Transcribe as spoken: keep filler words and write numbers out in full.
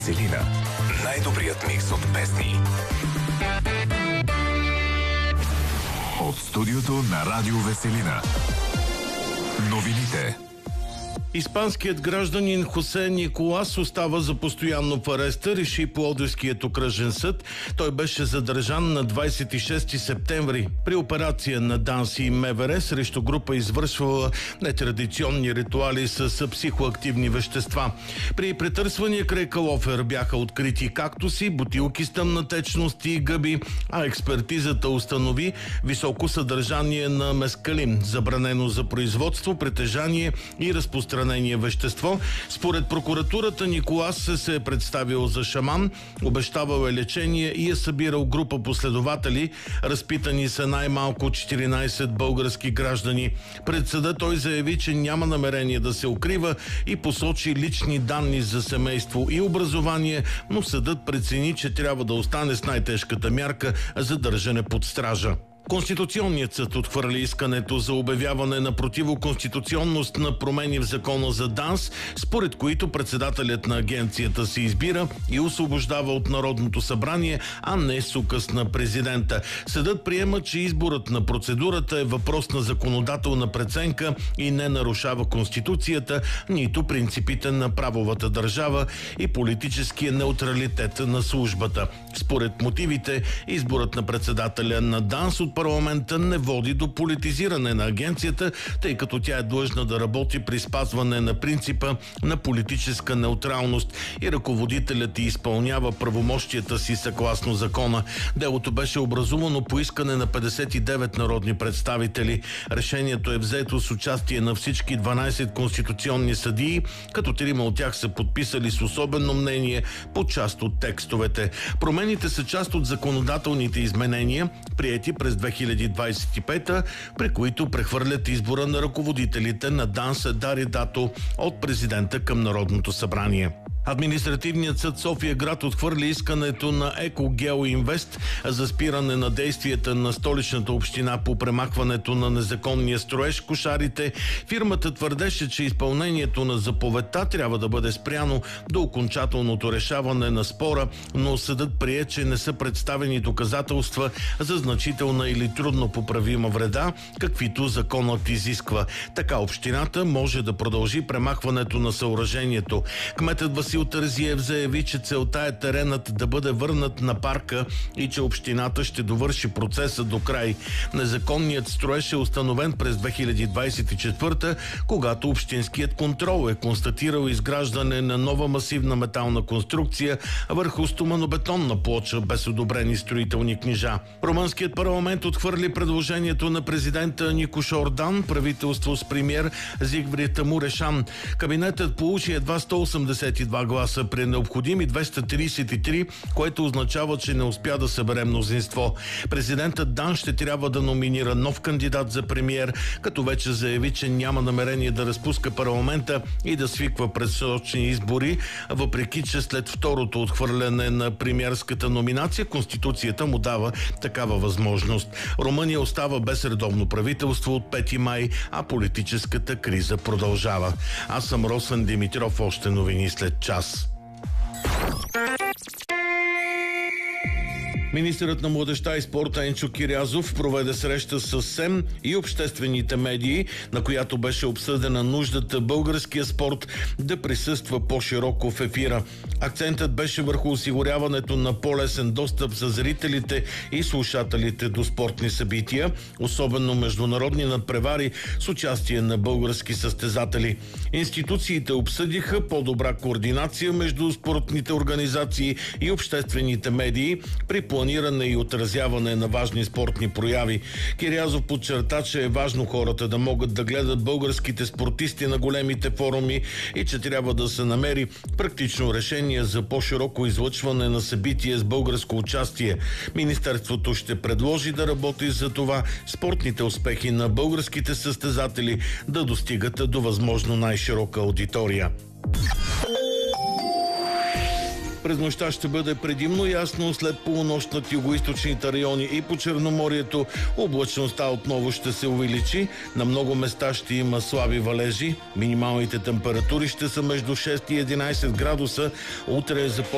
Веселина. Най-добрият микс от песни. От студиото на Радио Веселина. Новините. Испанският гражданин Хосе Николас остава за постоянно в ареста, реши Пловдивският окръжен съд. Той беше задържан на двадесет и шести септември при операция на ДАНС и МВР срещу група, извършвала нетрадиционни ритуали с психоактивни вещества. При претърсвания край Калофер бяха открити кактуси, бутилки с тъмна течност и гъби, а експертизата установи високо съдържание на мескалин, забранено за производство, притежание и разпространение вещество. Според прокуратурата Николас се е представил за шаман, обещавал е лечение и е събирал група последователи. Разпитани са най-малко четиринадесет български граждани. Пред съда той заяви, че няма намерение да се укрива и посочи лични данни за семейство и образование, но съдът прецени, че трябва да остане с най-тежката мярка – задържане под стража. Конституционният съд отхвърли искането за обявяване на противоконституционност на промени в закона за ДАНС, според които председателят на агенцията се избира и освобождава от Народното събрание, а не с указ на президента. Съдът приема, че изборът на процедурата е въпрос на законодателна преценка и не нарушава Конституцията, нито принципите на правовата държава и политическия неутралитет на службата. Според мотивите, изборът на председателя на ДАНС от парламента не води до политизиране на агенцията, тъй като тя е длъжна да работи при спазване на принципа на политическа неутралност и ръководителят й изпълнява правомощията си съгласно закона. Делото беше образувано по искане на петдесет и девет народни представители. Решението е взето с участие на всички дванадесет конституционни съдии, като трима от тях са подписали с особено мнение по част от текстовете. Промените са част от законодателните изменения, приети през две хиляди двадесет и пета, при които прехвърлят избора на ръководителите на ДАНС Дари Дато от президента към Народното събрание. Административният съд София град отхвърли искането на Екогео Инвест за спиране на действията на столичната община по премахването на незаконния строеж Кошарите. Фирмата твърдеше, че изпълнението на заповедта трябва да бъде спряно до окончателното решаване на спора, но съдът прие, че не са представени доказателства за значителна или трудно поправима вреда, каквито законът изисква. Така общината може да продължи премахването на съоръжението. Кметът Васил Тързиев заяви, че целта е теренът да бъде върнат на парка и че общината ще довърши процеса до край. Незаконният строеж е установен през две хиляди двадесет и четвърта, когато общинският контрол е констатирал изграждане на нова масивна метална конструкция върху стоманобетонна плоча без одобрени строителни книжа. Румънският парламент отхвърли предложението на президента Никош Ордан, правителство с премиер Зигфрид Мурешан. Кабинетът получи едва сто осемдесет и два гласа при необходими двеста тридесет и три, което означава, че не успя да събере мнозинство. Президентът Дан ще трябва да номинира нов кандидат за премиер, като вече заяви, че няма намерение да разпуска парламента и да свиква предсрочни избори, въпреки че след второто отхвърляне на премиерската номинация Конституцията му дава такава възможност. Румъния остава без редовно правителство от пети май, а политическата криза продължава. Аз съм Росен Димитров, още новини след час. Министърът на младежта и спорта Енчо Кирязов проведе среща с СЕМ и обществените медии, на която беше обсъдена нуждата българския спорт да присъства по-широко в ефира. Акцентът беше върху осигуряването на по-лесен достъп за зрителите и слушателите до спортни събития, особено международни надпревари с участие на български състезатели. Институциите обсъдиха по-добра координация между спортните организации и обществените медии при планиране и отразяване на важни спортни прояви. Кирязов подчерта, че е важно хората да могат да гледат българските спортисти на големите форуми и че трябва да се намери практично решение за по-широко излъчване на събития с българско участие. Министерството ще предложи да работи за това спортните успехи на българските състезатели да достигат до възможно най-широка аудитория. През нощта ще бъде предимно ясно, след полунощ над югоизточните райони и по Черноморието облачността отново ще се увеличи. На много места ще има слаби валежи. Минималните температури ще са между шест и единайсет градуса. Утре е започва